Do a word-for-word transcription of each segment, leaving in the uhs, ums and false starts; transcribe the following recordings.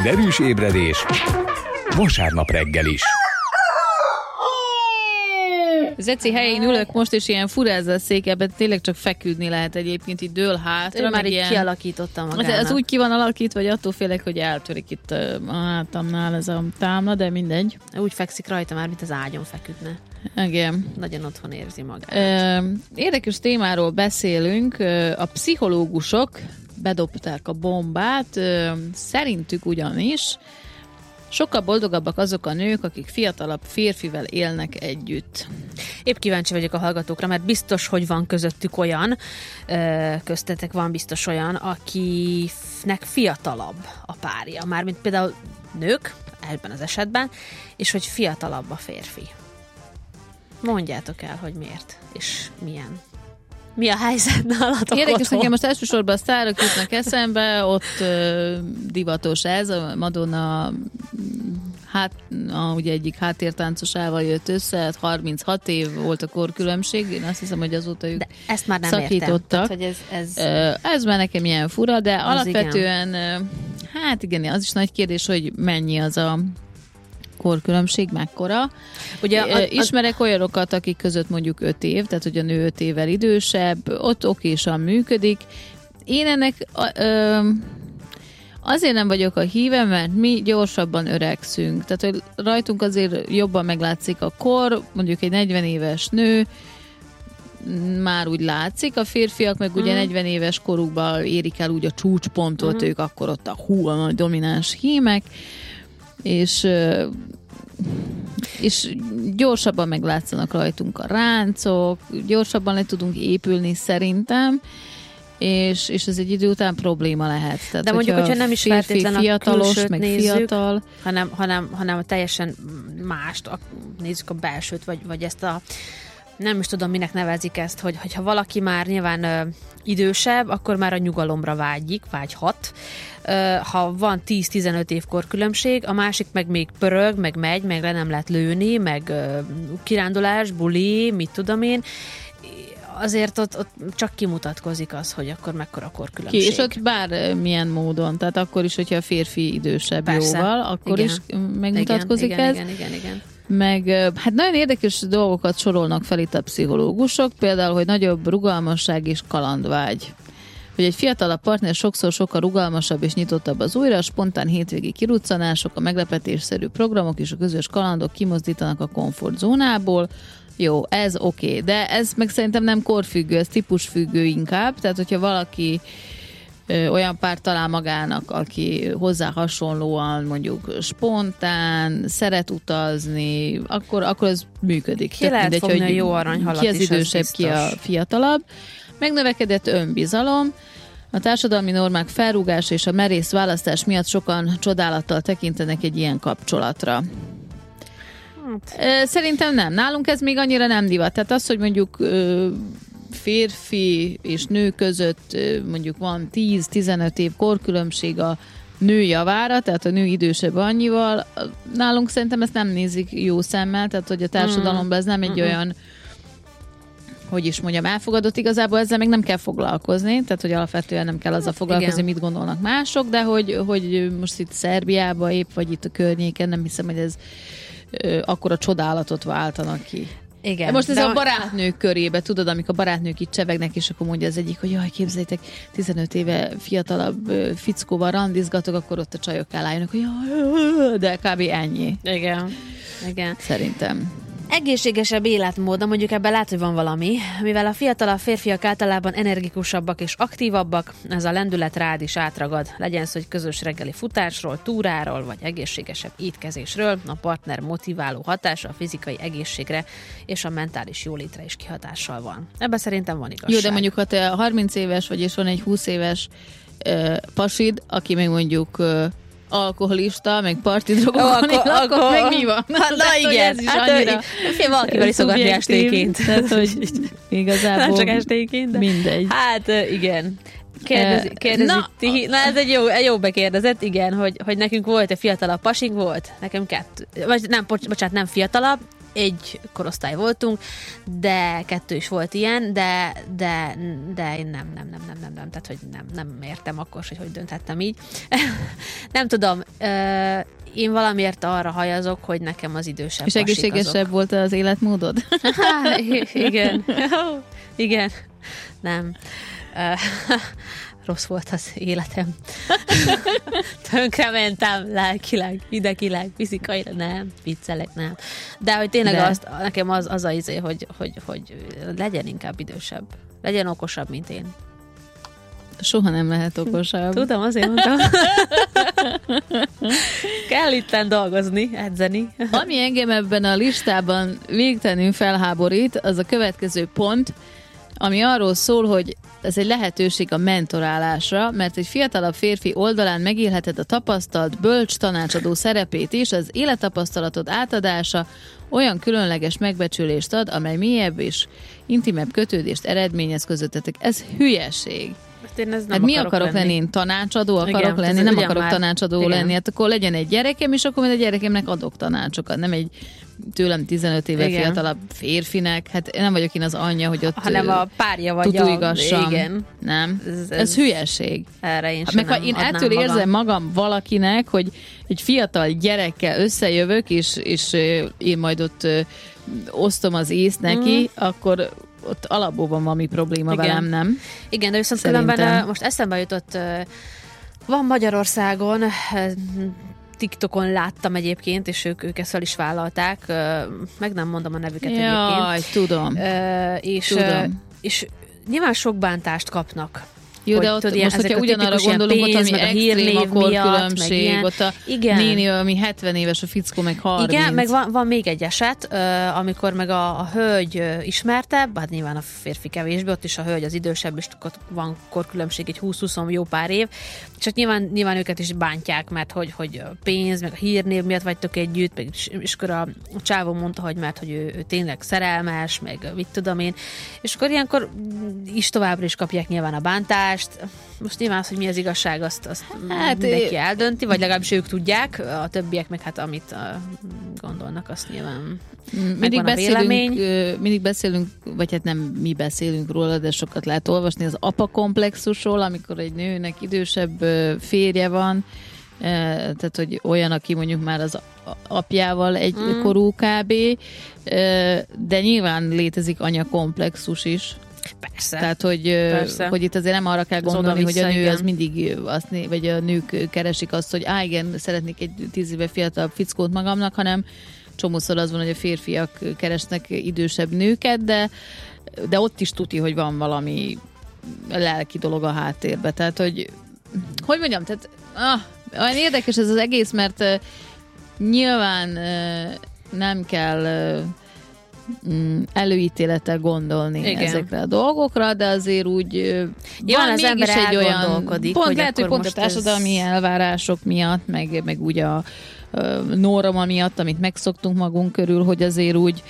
Derűs ébredés vasárnap reggel is. Zeci helyén ülök most, és ilyen furázat székeben tényleg csak feküdni lehet egyébként, így dől hátra. Ő már így ilyen... kialakította magának. Az, az úgy ki van alakítva, vagy attól félek, hogy eltörik itt a hátamnál ez a támla, de mindegy. Úgy fekszik rajta már, mint az ágyon feküdne. Igen. Nagyon otthon érzi magát. Érdekes témáról beszélünk. A pszichológusok bedobták a bombát. Szerintük ugyanis sokkal boldogabbak azok a nők, akik fiatalabb férfivel élnek együtt. Épp kíváncsi vagyok a hallgatókra, mert biztos, hogy van közöttük olyan, köztetek van biztos olyan, akinek fiatalabb a párja. Mármint például nők, ebben az esetben, és hogy fiatalabb a férfi. Mondjátok el, hogy miért, és milyen. Mi a helyzet nálatok? Érdekes, nekem most elsősorban a sztárok jutnak eszembe, ott ö, divatos ez, a Madonna hát, a, ugye egyik háttértáncosával jött össze, harminchat év volt a korkülönbség, én azt hiszem, hogy azóta ők de ezt már nem szakítottak. értem. Tehát, hogy ez, ez... ez már nekem ilyen fura, de az alapvetően, igen. Hát igen, az is nagy kérdés, hogy mennyi az a korkülönbség, mekkora. Ugye a, a, ismerek olyanokat, akik között mondjuk öt év, tehát hogy a nő öt évvel idősebb, ott okésan működik. Én ennek ö, azért nem vagyok a híve, mert mi gyorsabban öregszünk. Tehát, hogy rajtunk azért jobban meglátszik a kor, mondjuk egy negyven éves nő, már úgy látszik, a férfiak meg ugye mm. negyven éves korukban érik el úgy a csúcspontot, mm. ők akkor ott a hú, a nagy domináns hímek, és, és gyorsabban meglátszanak rajtunk a ráncok, gyorsabban le tudunk épülni szerintem, és, és ez egy idő után probléma lehet. Tehát, de mondjuk, hogyha nem is feltétlenül fiatalos, meg nézzük, fiatal, hanem, hanem, hanem teljesen mást, nézzük a belsőt, vagy, vagy ezt a nem is tudom, minek nevezik ezt, hogy, hogyha valaki már nyilván ö, idősebb, akkor már a nyugalomra vágyik, vágyhat. Ö, ha van tíz-tizenöt év korkülönbség, a másik meg még pörög, meg megy, meg le nem lehet lőni, meg ö, kirándulás, buli, mit tudom én, azért ott, ott csak kimutatkozik az, hogy akkor mekkora a korkülönbség. Ki, és ott bármilyen módon, tehát akkor is, hogyha a férfi idősebb persze, jóval, akkor igen. is megmutatkozik igen, ez. Igen, igen, igen, igen. Meg hát nagyon érdekes dolgokat sorolnak fel itt a pszichológusok, például, hogy nagyobb rugalmasság és kalandvágy. Hogy egy fiatalabb partner sokszor sokkal rugalmasabb és nyitottabb az újra, spontán hétvégi kiruccanások, a meglepetésszerű programok és a közös kalandok kimozdítanak a komfortzónából. Jó, ez oké, okay. De ez meg szerintem nem korfüggő, ez típusfüggő inkább, tehát hogyha valaki ö, olyan párt talál magának, aki hozzá hasonlóan mondjuk spontán, szeret utazni, akkor, akkor ez működik. Ki tehát lehet mindegy, fogni hogy a jó aranyhalat ki az is, idősebb, ki a fiatalabb. Megnövekedett önbizalom. A társadalmi normák felrúgása és a merész választás miatt sokan csodálattal tekintenek egy ilyen kapcsolatra. Szerintem nem. Nálunk ez még annyira nem divat. Tehát az, hogy mondjuk férfi és nő között mondjuk van tíz-tizenöt év korkülönbség a nő javára, tehát a nő idősebb annyival, nálunk szerintem ezt nem nézik jó szemmel, tehát hogy a társadalomban ez nem egy mm-hmm. olyan, hogy is mondjam, elfogadott, igazából ezzel még nem kell foglalkozni, tehát hogy alapvetően nem kell azzal foglalkozni, igen. mit gondolnak mások, de hogy, hogy most itt Szerbiában épp, vagy itt a környéken, nem hiszem, hogy ez akkor a csodálatot váltanak ki. Igen. Most ez de a barátnők körébe, tudod, amikor a barátnők itt csevegnek, és akkor mondja az egyik, hogy jaj, képzeljétek, tizenöt éve fiatalabb fickóval randizgatok, akkor ott a csajok elálljanak, hogy jaj, de kb. Ennyi. Igen. Igen. Szerintem. Egészségesebb életmód, mondjuk ebben lehet, hogy van valami, mivel a fiatalabb férfiak általában energikusabbak és aktívabbak, ez a lendület rád is átragad. Legyen szó egy közös reggeli futásról, túráról, vagy egészségesebb étkezésről, a partner motiváló hatása a fizikai egészségre és a mentális jólétre is kihatással van. Ebben szerintem van igazság. Jó, de mondjuk, ha te harminc éves vagy, és van egy húsz éves uh, pasid, aki még mondjuk uh, alkoholista, meg partidrogokon, akkor, akkor, akkor meg mi van? Hát, na igen, hát annyira, fél valakivel iszogatni esténként. Tehát, hogy igazából nem csak esténként, de mindegy. Hát igen. Kérdezi, kérdezi na, Tihi. Na ez egy jó, egy jó bekérdezett, igen, hogy, hogy nekünk volt egy fiatalabb pasink, volt, nekem kettő, vagy nem, bocsánat, nem fiatalabb, egy korosztály voltunk, de kettő is volt ilyen, de, de, de én nem, nem, nem, nem, nem, nem, tehát hogy nem, nem értem akkor, hogy hogy dönthettem így. Nem tudom, én valamiért arra hajazok, hogy nekem az idősebb és egészségesebb azok. Volt az életmódod? Há, igen. Igen. Nem. Rossz volt az életem. Tönkre mentem lelkileg, idegileg, fizikailag, nem, viccelek, nem. De hogy tényleg De. Azt, nekem az, az az izé, hogy, hogy, hogy legyen inkább idősebb. Legyen okosabb, mint én. Soha nem lehet okosabb. Tudom, azért mondtam. Kell itten dolgozni, edzeni. Ami engem ebben a listában végtelenül felháborít, az a következő pont, ami arról szól, hogy ez egy lehetőség a mentorálásra, mert egy fiatalabb férfi oldalán megélheted a tapasztalt, bölcs tanácsadó szerepét is, az élettapasztalatod átadása olyan különleges megbecsülést ad, amely mélyebb és intimebb kötődést eredményez közöttetek. Ez hülyeség. Én ez nem hát mi akarok lenni? lenni? Én tanácsadó akarok igen, lenni, nem akarok már... tanácsadó igen. lenni. Hát akkor legyen egy gyerekem, és akkor majd a gyerekemnek adok tanácsokat. Nem egy tőlem tizenöt éve igen. fiatalabb férfinek. Hát nem vagyok én az anyja, hogy ott hanem a párja vagy a... Igen. Nem. Ez, ez, ez hülyeség. Erre én sem meg nem én ettől magam. érzem magam valakinek, hogy egy fiatal gyerekkel összejövök, és, és én majd ott osztom az észt neki, mm. akkor ott alapból van valami probléma igen. velem, nem? Igen, de viszont Szerintem. különben most eszembe jutott, van Magyarországon, TikTokon láttam egyébként, és ők, ők ezt fel is vállalták, meg nem mondom a nevüket Jaj, egyébként. tudom. És, tudom. És nyilván sok bántást kapnak. Jó, de ott, ilyen, most, hogyha ugyanarra gondolunk, ott ami extrém a korkülönbség, ott a igen. néni, ami hetven éves, a fickó meg harminc. Igen, meg van, van még egy eset, amikor meg a, a hölgy ismertebb, hát nyilván a férfi kevésbé, ott is a hölgy az idősebb, és ott van korkülönbség egy húsz-húsz jó pár év, csak nyilván, nyilván őket is bántják, mert hogy, hogy pénz, meg a hírnév miatt vagytok együtt, meg, és akkor a, a csávó mondta, hogy mert hogy ő, ő tényleg szerelmes, meg mit tudom én, és akkor ilyenkor is továbbra is kapják nyilván a bántást. Most nyilván az, hogy mi az igazság, azt, azt hát mindenki eldönti, vagy legalábbis ők tudják, a többiek meg hát amit gondolnak, azt nyilván mindig beszélünk, mindig beszélünk, vagy hát nem mi beszélünk róla, de sokat lehet olvasni az apa komplexusról, amikor egy nőnek idősebb férje van, tehát hogy olyan, aki mondjuk már az apjával egykorú mm. kb, de nyilván létezik anyakomplexus is. Persze. Tehát, hogy, hogy itt azért nem arra kell gondolni, hogy a nő igen. az mindig, azt, vagy a nők keresik azt, hogy á, igen, szeretnék egy tíz éve fiatalabb fickót magamnak, hanem csomószor az van, hogy a férfiak keresnek idősebb nőket, de, de ott is tuti, hogy van valami lelki dolog a háttérbe. Tehát, hogy hogy mondjam, tehát ah, olyan érdekes ez az egész, mert uh, nyilván uh, nem kell uh, előítélettel gondolni igen. ezekre a dolgokra, de azért úgy ja, van az mégis egy olyan pont hogy lehet, hogy pont a társadalmi ez... elvárások miatt, meg, meg úgy a norma miatt, amit megszoktunk magunk körül, hogy azért úgy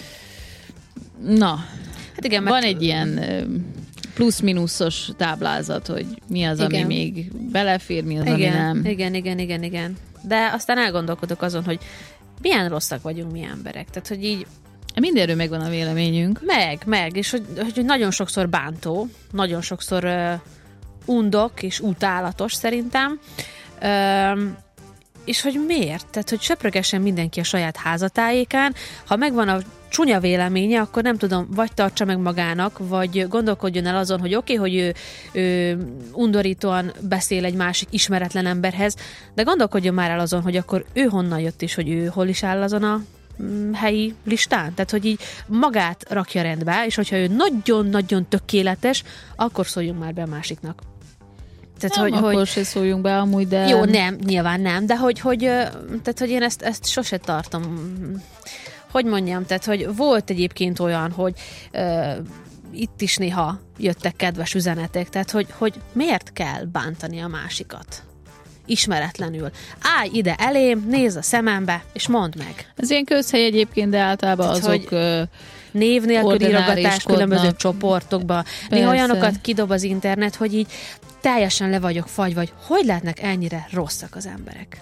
na, hát igen, van egy ilyen plusz-minuszos táblázat, hogy mi az, igen. ami még belefér, mi az, igen. ami nem. Igen, igen, igen, igen. De aztán elgondolkodok azon, hogy milyen rosszak vagyunk mi emberek. Tehát, hogy így mindenről megvan a véleményünk. Meg, meg, és hogy, hogy nagyon sokszor bántó, nagyon sokszor uh, undok és utálatos szerintem. Uh, és hogy miért? Tehát, hogy söprögessen mindenki a saját házatájékán. Ha megvan a csúnya véleménye, akkor nem tudom, vagy tartsa meg magának, vagy gondolkodjon el azon, hogy oké, okay, hogy ő, ő undorítóan beszél egy másik ismeretlen emberhez, de gondolkodjon már el azon, hogy akkor ő honnan jött is, hogy ő hol is áll azon a helyi listán. Tehát, hogy így magát rakja rendbe, és hogyha ő nagyon-nagyon tökéletes, akkor szóljunk már be a másiknak. Tehát, nem, hogy, akkor hogy, se szóljunk be amúgy, de... Jó, nem, nyilván nem, de hogy, hogy, tehát, hogy én ezt, ezt sose tartom. Hogy mondjam, tehát, hogy volt egyébként olyan, hogy uh, itt is néha jöttek kedves üzenetek, tehát, hogy, hogy miért kell bántani a másikat? Ismeretlenül. Állj ide elém, nézz a szemembe, és mondd meg. Ez ilyen közhely egyébként, de általában tehát, azok név nélkül írogatás különböző csoportokba. Persze. Néha olyanokat kidob az internet, hogy így teljesen le vagyok fagy, vagy hogy lehetnek ennyire rosszak az emberek?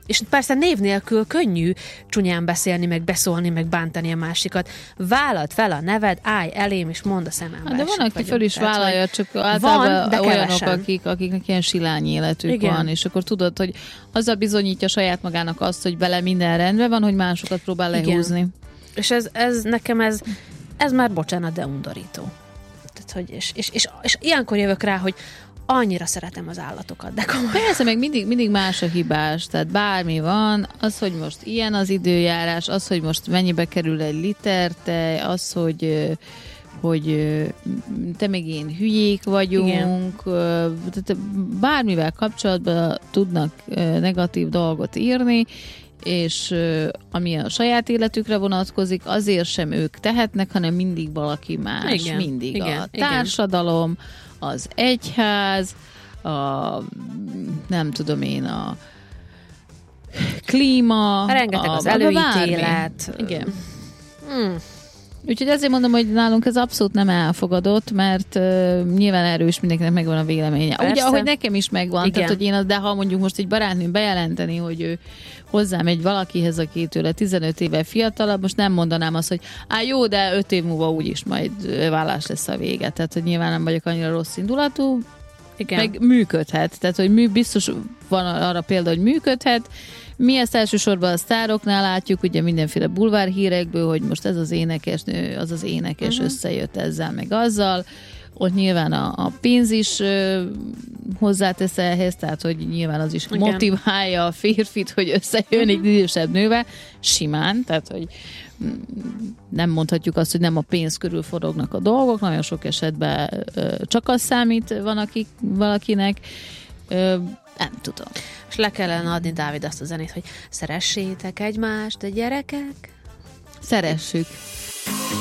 És persze név nélkül könnyű csúnyán beszélni, meg beszólni, meg bántani a másikat. Vállald fel a neved, állj elém, és mondd a szemembe. De van, aki föl is vállalja, csak általában van, olyanok, akik, akiknek ilyen silány életük igen. van, és akkor tudod, hogy azzal bizonyítja saját magának azt, hogy vele minden rendben van, hogy másokat próbál lehúzni. Igen. És ez, ez nekem ez, ez már bocsánat, de undorító. Tehát, hogy és, és, és, és ilyenkor jövök rá, hogy annyira szeretem az állatokat, de komolyan. Persze, meg mindig, mindig más a hibás, tehát bármi van, az, hogy most ilyen az időjárás, az, hogy most mennyibe kerül egy liter tej, az, hogy, hogy te meg én hülyék vagyunk, tehát bármivel kapcsolatban tudnak negatív dolgot írni, és ami a saját életükre vonatkozik, azért sem ők tehetnek, hanem mindig valaki más, igen, mindig igen, a társadalom, igen. az egyház, a nem tudom én, a klíma, rengeteg a, az előítélet. Igen. Hmm. Úgyhogy ezért mondom, hogy nálunk ez abszolút nem elfogadott, mert uh, nyilván erős mindenkinek megvan a véleménye. Persze. Ugye, ahogy nekem is megvan, igen. tehát, hogy én, de ha mondjuk most egy barátnőm bejelenteni, hogy ő hozzám egy valakihez, aki tőle tizenöt éve fiatalabb, most nem mondanám azt, hogy á, jó, de öt év múlva úgyis majd vállás lesz a vége. Tehát, hogy nyilván nem vagyok annyira rossz indulatú, igen. meg működhet. Tehát, hogy mű, biztos van arra példa, hogy működhet. Mi ezt elsősorban a sztároknál látjuk, ugye mindenféle bulvárhírekből, hogy most ez az énekesnő, az az énekes uh-huh. összejött ezzel, meg azzal. Ott nyilván a, a pénz is ö, hozzátesz ehhez, tehát hogy nyilván az is igen. motiválja a férfit, hogy összejön egy idősebb nővel, simán, tehát hogy nem mondhatjuk azt, hogy nem a pénz körül forognak a dolgok, nagyon sok esetben ö, csak az számít van akik, valakinek, ö, nem tudom. És le kellene adni, Dávid, azt a zenét, hogy szeressétek egymást, a gyerekek? Szeressük.